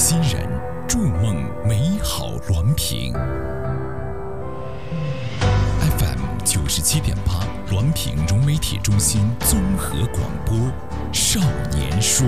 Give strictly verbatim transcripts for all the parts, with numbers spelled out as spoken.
新人，筑梦美好銮平。F M 九十七点八，銮平融媒体中心综合广播，少年说。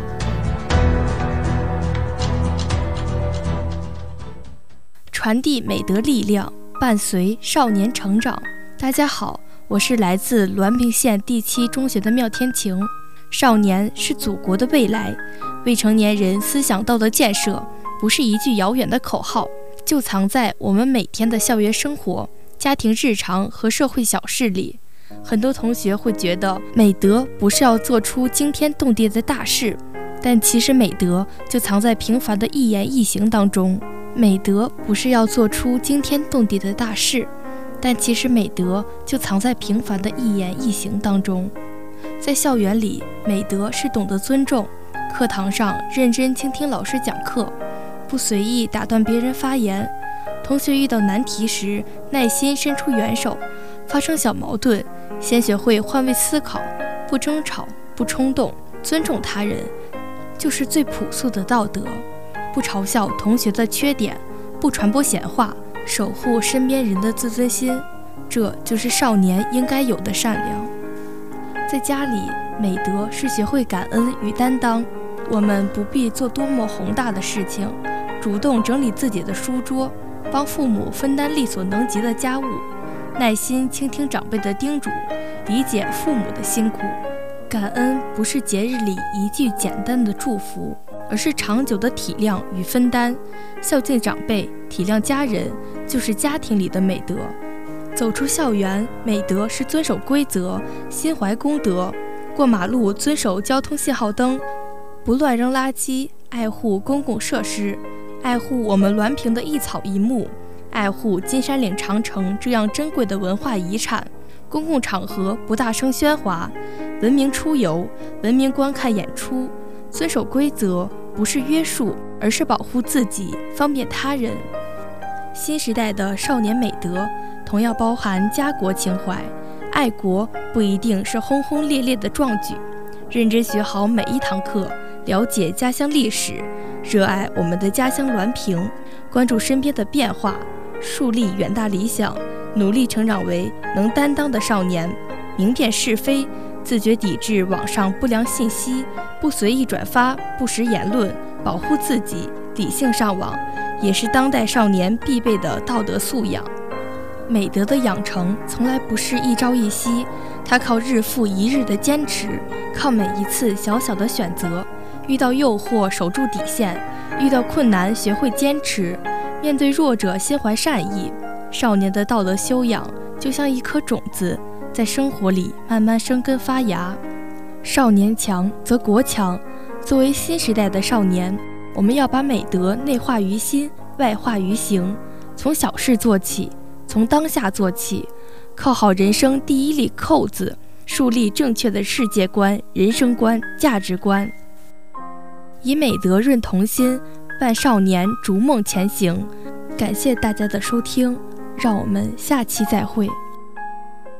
传递美德力量，伴随少年成长。大家好，我是来自滦平县第七中学的廖天晴。少年是祖国的未来，未成年人思想道德建设不是一句遥远的口号，就藏在我们每天的校园生活、家庭日常和社会小事里。很多同学会觉得美德不是要做出惊天动地的大事，但其实美德就藏在平凡的一言一行当中。美德不是要做出惊天动地的大事，但其实美德就藏在平凡的一言一行当中。在校园里，美德是懂得尊重，课堂上认真倾听老师讲课，不随意打断别人发言。同学遇到难题时，耐心伸出援手；发生小矛盾，先学会换位思考，不争吵，不冲动，尊重他人，就是最朴素的道德。不嘲笑同学的缺点，不传播闲话，守护身边人的自尊心，这就是少年应该有的善良。在家里，美德是学会感恩与担当。我们不必做多么宏大的事情，主动整理自己的书桌，帮父母分担力所能及的家务，耐心倾听长辈的叮嘱，理解父母的辛苦。感恩不是节日里一句简单的祝福，而是长久的体谅与分担。孝敬长辈，体谅家人，就是家庭里的美德。走出校园，美德是遵守规则，心怀公德。过马路遵守交通信号灯，不乱扔垃圾，爱护公共设施，爱护我们滦平的一草一木，爱护金山岭长城这样珍贵的文化遗产。公共场合不大声喧哗，文明出游，文明观看演出。遵守规则不是约束，而是保护自己，方便他人。新时代的少年美德同样包含家国情怀，爱国不一定是轰轰烈烈的壮举，认真学好每一堂课，了解家乡历史，热爱我们的家乡滦平，关注身边的变化，树立远大理想，努力成长为能担当的少年，明辨是非，自觉抵制网上不良信息，不随意转发不实言论，保护自己，理性上网，也是当代少年必备的道德素养。美德的养成从来不是一朝一夕，它靠日复一日的坚持，靠每一次小小的选择。遇到诱惑守住底线，遇到困难学会坚持，面对弱者心怀善意。少年的道德修养就像一颗种子，在生活里慢慢生根发芽。少年强则国强。作为新时代的少年，我们要把美德内化于心，外化于行，从小事做起，从当下做起，扣好人生第一粒扣子，树立正确的世界观、人生观、价值观，以美德润童心，伴少年逐梦前行。感谢大家的收听，让我们下期再会。